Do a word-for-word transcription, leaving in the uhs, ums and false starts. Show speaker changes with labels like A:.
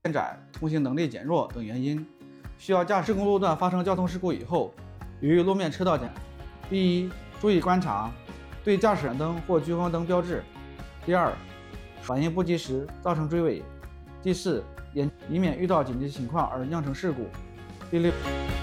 A: 窄、通行能力减弱等原因，需要驾驶公路段发生交通事故以后，与路面车道间。第一，注意观察，对驾驶闪灯或聚光灯标志；第二，反应不及时造成追尾；第四，以免遇到紧急情况而酿成事故；第六。